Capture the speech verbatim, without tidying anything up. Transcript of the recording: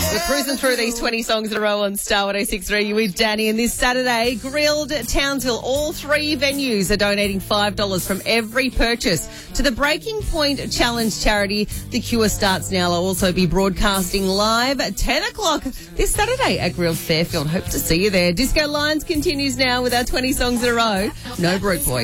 We're cruising through these twenty songs in a row on Star one oh six point three with Danny. And this Saturday, Grilled Townsville, all three venues are donating five dollars from every purchase to the Breaking Point Challenge charity. The Cure starts now. I'll also be broadcasting live at ten o'clock this Saturday at Grilled Fairfield. Hope to see you there. Disco Lines continues now with our twenty songs in a row. No Broke Boy.